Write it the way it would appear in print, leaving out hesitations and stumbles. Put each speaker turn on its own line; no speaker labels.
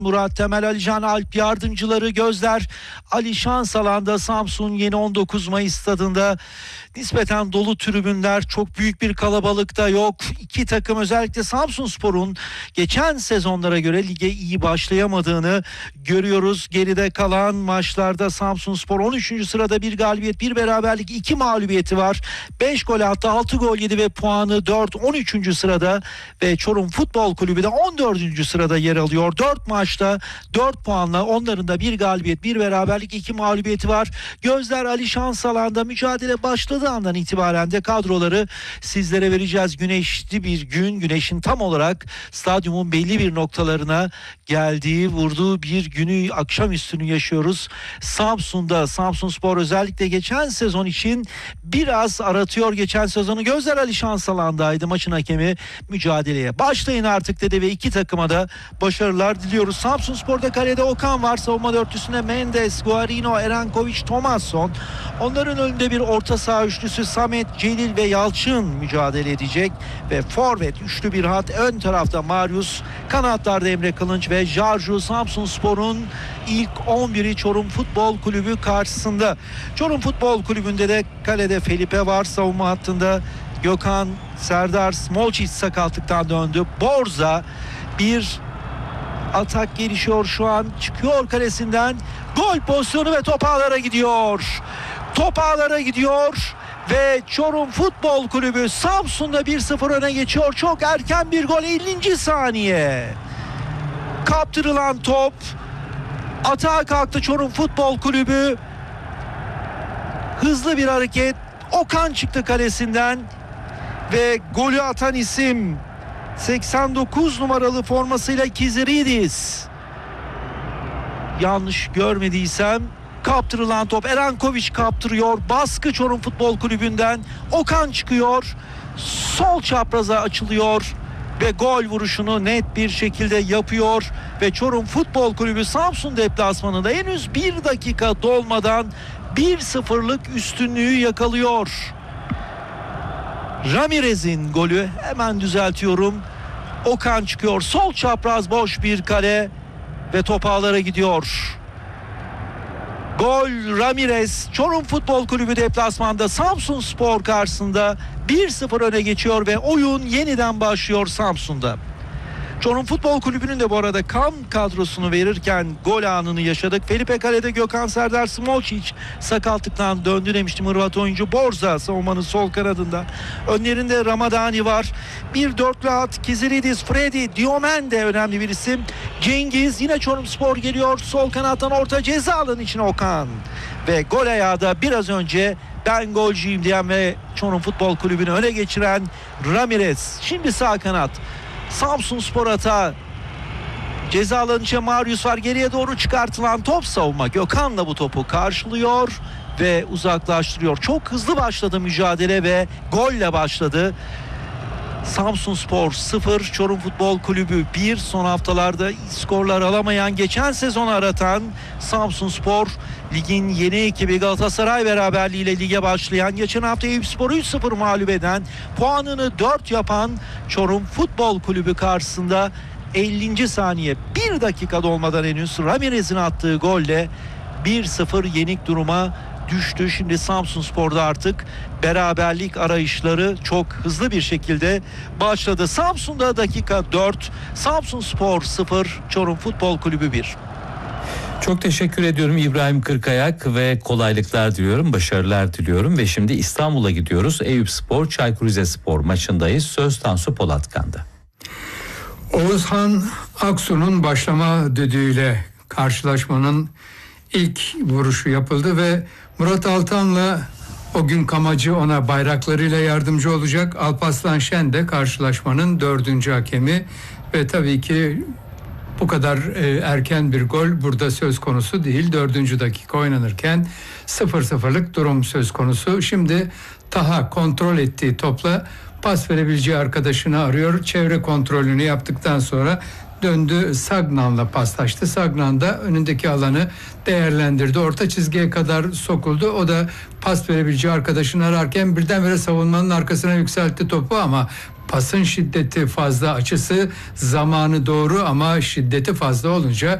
Murat Temel, Alican Alp yardımcıları, gözler Ali Şansalan'da. Samsun Yeni 19 Mayıs stadında nispeten dolu tribünler, çok büyük bir kalabalık da yok. İki takım, özellikle Samsunspor'un geçen sezonlara göre lige iyi başlayamadığını görüyoruz. Geride kalan maçlarda Samsunspor 13. sırada, bir galibiyet, bir beraberlik, 2 mağlubiyeti var. 5 gol attı, 6 gol yedi ve puanı 4, 13. sırada ve Çorum Futbol Kulübü de 14. sırada yer alıyor. 4 maçta 4 puanla, onların da bir galibiyet, bir beraberlik, 2 mağlubiyeti var. Gözler Ali Şansalan'da. Mücadele başladığı andan itibaren de kadroları sizlere vereceğiz. Güneşli bir gün, güneşin tam olarak stadyumun belli bir noktalarına geldiği, vurduğu bir günü, akşamüstünü yaşıyoruz. Samsun'da Samsunspor özellikle geçen sezon için biraz aratıyor geçen sezonu. Gözler Ali Şansalan'daydı maçın hakemi. Mücadeleye başlayın artık dedi ve iki takıma da başarılar diliyoruz. Samsunspor'da kalede Okan var. Savunma dörtlüsünde Mendes, Guarino, Erankovic, Thomasson. Onların önünde bir orta saha üçlüsü Samet, Celil ve Yalçın mücadele edecek ve forvet üçlü bir hat. Ön tarafta Marius, kanatlarda Emre Kılınç ve Jarju. Samsunspor'un ilk 11'i Çorum Futbol Kulübü karşısında. Çorum Futbol Kulübü'nde de kalede Felipe var. Savunma hattında Gökhan, Serdar Smolcic sakatlıktan döndü. Borza, bir atak gelişiyor şu an. Çıkıyor kalesinden. Gol pozisyonu ve top ağlara gidiyor. Top ağlara gidiyor ve Çorum Futbol Kulübü Samsun'da 1-0 öne geçiyor. Çok erken bir gol, 50. saniye. Kaptırılan top, atağa kalktı Çorum Futbol Kulübü. Hızlı bir hareket. Okan çıktı kalesinden ve golü atan isim 89 numaralı formasıyla Kiziridis. Yanlış görmediysem kaptırılan top, Erankovic kaptırıyor. Baskı Çorum Futbol Kulübü'nden. Okan çıkıyor. Sol çapraza açılıyor ve gol vuruşunu net bir şekilde yapıyor ve Çorum Futbol Kulübü Samsun deplasmanında henüz 1 dakika dolmadan 1-0'lık üstünlüğü yakalıyor. Ramirez'in golü, hemen düzeltiyorum. Okan çıkıyor. Sol çapraz boş bir kale ve top ağlara gidiyor. Gol Ramirez. Çorum Futbol Kulübü deplasmanda Samsunspor karşısında 1-0 öne geçiyor ve oyun yeniden başlıyor Samsun'da. Çorum Futbol Kulübü'nün de bu arada kam kadrosunu verirken gol anını yaşadık. Felipe kalede, Gökhan, Serdar Smolcic sakatlıktan döndü demiştim. Hırvat oyuncu Borza savunmanın sol kanadında. Önlerinde Ramadani var. Bir dörtlü hat, Kiziridis, Freddy, Diomende önemli bir isim. Cengiz, yine Çorumspor geliyor. Sol kanattan orta ceza alanı içine Okan. Ve gol ayağı da biraz önce ben golcüyüm diyen ve Çorum Futbol Kulübü'nü öne geçiren Ramirez. Şimdi sağ kanat. Samsunspor hata. Ceza alanı içine Marius var. Geriye doğru çıkartılan top, savunma Gökhan'la bu topu karşılıyor ve uzaklaştırıyor. Çok hızlı başladı mücadele ve golle başladı. Samsunspor 0, Çorum Futbol Kulübü 1. Son haftalarda skorlar alamayan, geçen sezon aratan Samsunspor, ligin yeni ekibi Galatasaray beraberliğiyle lige başlayan, geçen hafta Eyüpspor'u 3-0 mağlup eden, puanını 4 yapan Çorum Futbol Kulübü karşısında 50. saniye, 1 dakika dolmadan henüz Ramirez'in attığı golle 1-0 yenik duruma düştü. Şimdi Samsunspor'da artık beraberlik arayışları çok hızlı bir şekilde başladı. Samsun'da dakika 4, Samsunspor 0, Çorum Futbol Kulübü 1.
Çok teşekkür ediyorum İbrahim Kırkayak ve kolaylıklar diliyorum, başarılar diliyorum ve şimdi İstanbul'a gidiyoruz. Eyüpspor Çaykur Rizespor maçındayız. Söz Tansu Polatkan'da.
Oğuzhan Aksu'nun başlama düdüğüyle karşılaşmanın ilk vuruşu yapıldı ve Murat Altan'la o gün kamacı ona bayraklarıyla yardımcı olacak. Alparslan Şen de karşılaşmanın 4. hakemi ve tabii ki bu kadar erken bir gol burada söz konusu değil. 4. dakika oynanırken 0-0'lık durum söz konusu. Şimdi Taha kontrol ettiği topla pas verebileceği arkadaşını arıyor. Çevre kontrolünü yaptıktan sonra döndü, Sagnan'la paslaştı. Sagnan da önündeki alanı değerlendirdi. Orta çizgiye kadar sokuldu. O da pas verebileceği arkadaşını ararken birdenbire savunmanın arkasına yükseltti topu ama pasın şiddeti fazla, açısı zamanı doğru ama şiddeti fazla olunca